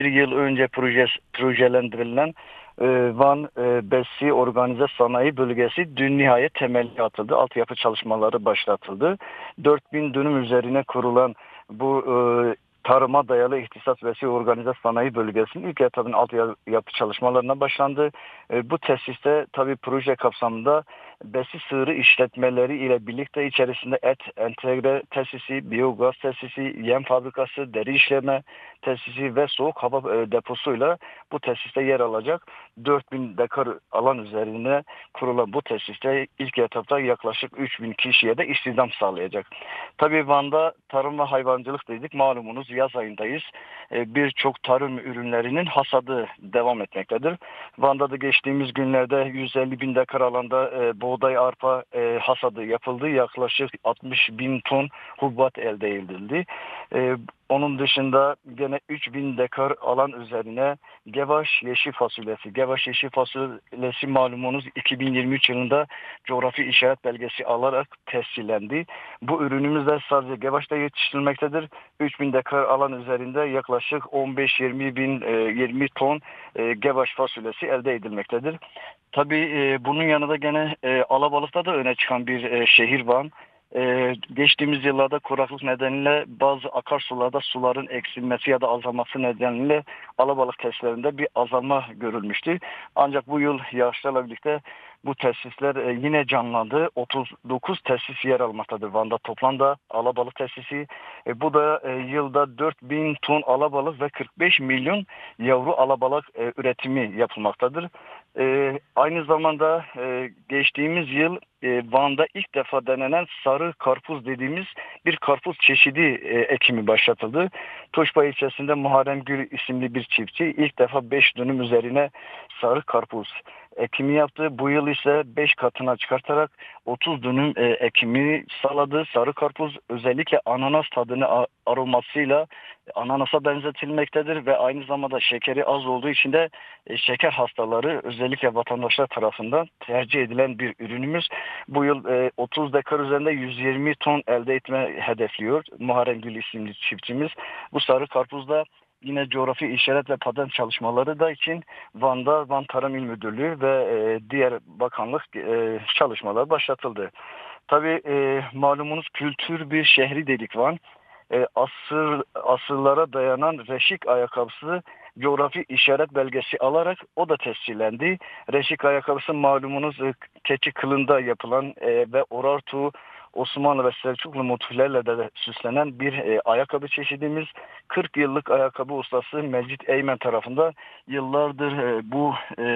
bir yıl önce projelendirilen Van Besi Organize Sanayi Bölgesi dün nihayet temelli atıldı. Altyapı çalışmaları başlatıldı. 4000 dönüm üzerine kurulan bu tarıma dayalı ihtisas Besi Organize Sanayi Bölgesi'nin ilk etapının altyapı çalışmalarına başlandı. Bu tesiste tabii proje kapsamında besi sığırı işletmeleri ile birlikte içerisinde et entegre tesisi, biyogaz tesisi, yem fabrikası, deri işleme tesisi ve soğuk hava deposuyla bu tesiste yer alacak. 4000 dekar alan üzerine kurulan bu tesiste ilk etapta yaklaşık 3000 kişiye de istihdam sağlayacak. Tabii Van'da tarım ve hayvancılık dedik. Malumunuz yaz ayındayız. Birçok tarım ürünlerinin hasadı devam etmektedir. Van'da da geçtiğimiz günlerde 150 bin dekar alanda buğday, arpa hasadı yapıldı. Yaklaşık 60 bin ton hububat elde edildi. Onun dışında gene 3000 dekar alan üzerine Gevaş yeşil fasulyesi. Gevaş yeşil fasulyesi malumunuz 2023 yılında coğrafi işaret belgesi alarak tescillendi. Bu ürünümüz de sadece Gevaş'ta yetiştirilmektedir. 3000 dekar alan üzerinde yaklaşık 15-20 bin 20 ton Gevaş fasulyesi elde edilmektedir. Tabii bunun yanında gene Alabalık'ta da öne çıkan bir şehir Van. Geçtiğimiz yıllarda kuraklık nedeniyle bazı akarsularda suların eksilmesi ya da azalması nedeniyle alabalık tesislerinde bir azalma görülmüştü. Ancak bu yıl yağışlarla birlikte bu tesisler yine canlandı. 39 tesis yer almaktadır Van'da toplamda alabalık tesisi. Bu da yılda 4000 ton alabalık ve 45 milyon yavru alabalık üretimi yapılmaktadır. Aynı zamanda geçtiğimiz yıl Van'da ilk defa denenen sarı karpuz dediğimiz bir karpuz çeşidi ekimi başlatıldı. Toşba ilçesinde Muharrem Gül isimli bir çiftçi ilk defa 5 dönüm üzerine sarı karpuz ekimi yaptı. Bu yıl ise 5 katına çıkartarak 30 dönüm ekimi sağladı. Sarı karpuz özellikle ananas tadını aromasıyla ananasa benzetilmektedir ve aynı zamanda şekeri az olduğu için de şeker hastaları özellikle vatandaşlar tarafından tercih edilen bir ürünümüz. Bu yıl 30 dekar üzerinde 120 ton elde etme hedefliyor Muharrem Gül isimli çiftçimiz. Bu sarı karpuzda yine coğrafi işaret ve patent çalışmaları da için Van'da Van Tarım İl Müdürlüğü ve diğer bakanlık çalışmalar başlatıldı. Tabii malumunuz kültür bir şehri dedik Van. Asırlara dayanan reşik ayakkabısı coğrafi işaret belgesi alarak o da tescillendi. Reşik ayakkabısı malumunuz keçi kılında yapılan ve Urartu, Osmanlı ve Selçuklu motiflerle de süslenen bir ayakkabı çeşidimiz. 40 yıllık ayakkabı ustası Mecit Eymen tarafından yıllardır bu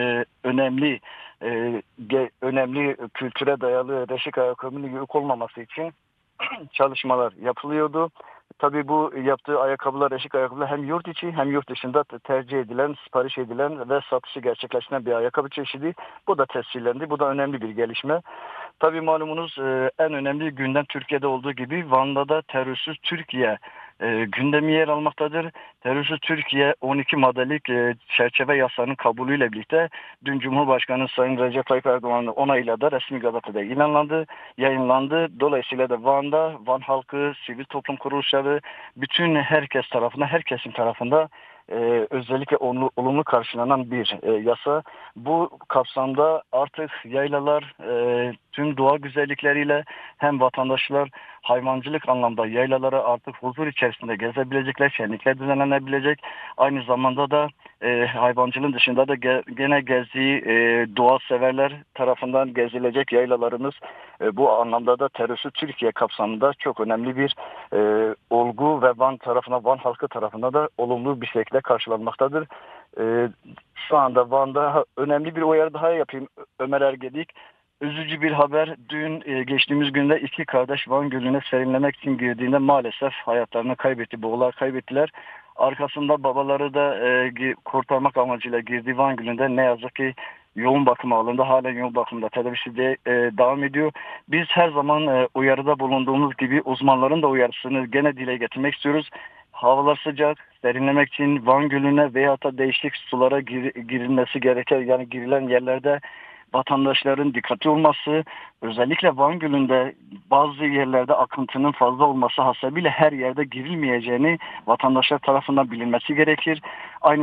önemli kültüre dayalı reşik ayakkabının yok olmaması için çalışmalar yapılıyordu. Tabii bu yaptığı ayakkabılar, eşik ayakkabılar hem yurt içi hem yurt dışında tercih edilen, sipariş edilen ve satışı gerçekleştiren bir ayakkabı çeşidi. Bu da tescillendi. Bu da önemli bir gelişme. Tabii malumunuz en önemli gündem Türkiye'de olduğu gibi Van'da da terörsüz Türkiye gündemi yer almaktadır. Terörsüz Türkiye 12 maddelik çerçeve yasanın kabulüyle birlikte dün Cumhurbaşkanı Sayın Recep Tayyip Erdoğan'ın onayıyla da resmi gazetede ilanlandı, yayınlandı. Dolayısıyla da Van'da Van halkı, sivil toplum kuruluşları, bütün herkes tarafından, herkesin tarafında özellikle olumlu karşılanan bir yasa. Bu kapsamda artık yaylalar tüm doğa güzellikleriyle hem vatandaşlar hayvancılık anlamda yaylalara artık huzur içerisinde gezebilecekler, şenlikler düzenlenebilecek. Aynı zamanda da hayvancılığın dışında da gene gezdiği doğa severler tarafından gezilecek yaylalarımız bu anlamda da terörsüz Türkiye kapsamında çok önemli bir olgu ve Van halkı tarafından da olumlu bir şekilde karşılanmaktadır. Şu anda Van'da önemli bir uyarı daha yapayım Ömer Ergedik. Üzücü bir haber. Dün geçtiğimiz günde iki kardeş Van Gölü'ne serinlemek için girdiğinde maalesef hayatlarını kaybetti. Boğularak kaybettiler. Arkasında babaları da kurtarmak amacıyla girdiği Van Gölü'nde ne yazık ki yoğun bakıma alındı. Halen yoğun bakımda tedavisi de devam ediyor. Biz her zaman uyarıda bulunduğumuz gibi uzmanların da uyarısını gene dile getirmek istiyoruz. Havalar sıcak, serinlemek için Van Gölü'ne veya da değişik sulara girilmesi gerekir. Yani girilen yerlerde vatandaşların dikkatli olması, özellikle Van Gölü'nde bazı yerlerde akıntının fazla olması hasebiyle her yerde girilmeyeceğini vatandaşlar tarafından bilinmesi gerekir. Aynı